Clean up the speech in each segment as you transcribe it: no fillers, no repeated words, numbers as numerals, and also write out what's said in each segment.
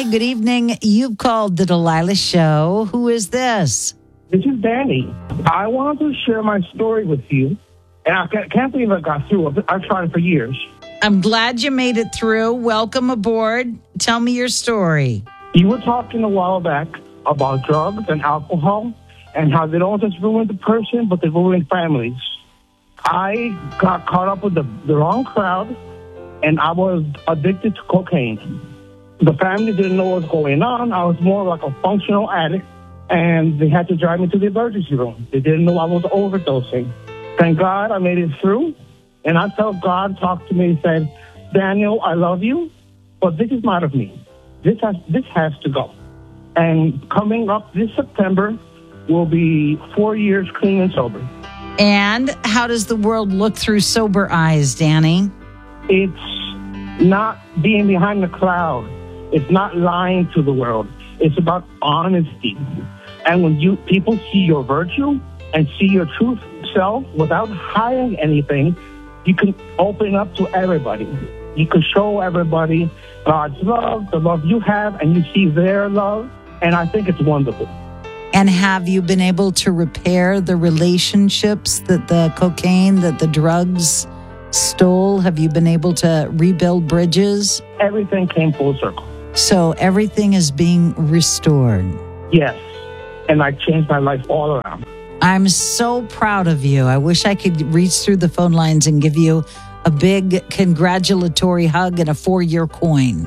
Good evening. You've called the Delilah Show. Who is this? This is Danny. I wanted to share my story with you, and I can't believe I got through. I've tried for years. I'm glad you made it through. Welcome aboard. Tell me your story. You were talking a while back about drugs and alcohol and how they don't just ruin the person, but they ruin families. I got caught up with the wrong crowd, and I was addicted to cocaine. The family didn't know what was going on. I was more like a functional addict, and they had to drive me to the emergency room. They didn't know I was overdosing. Thank God I made it through, and I felt God talk to me and said, Daniel, I love you, but this is not of me. This has to go. And coming up this September will be 4 years clean and sober. And how does the world look through sober eyes, Danny? It's not being behind the cloud. It's not lying to the world. It's about honesty. And when people see your virtue and see your true self without hiding anything, you can open up to everybody. You can show everybody God's love, the love you have, and you see their love. And I think it's wonderful. And have you been able to repair the relationships that the cocaine, that the drugs stole? Have you been able to rebuild bridges? Everything came full circle. So everything is being restored. Yes. And I changed my life all around. I'm so proud of you. I wish I could reach through the phone lines and give you a big congratulatory hug and a 4-year coin.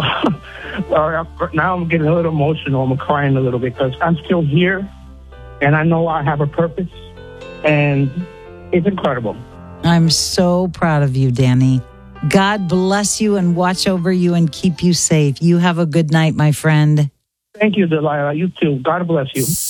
Now I'm getting a little emotional. I'm crying a little bit because I'm still here, and I know I have a purpose, and it's incredible. I'm so proud of you, Danny. God bless you and watch over you and keep you safe. You have a good night, my friend. Thank you, Delilah. You too. God bless you.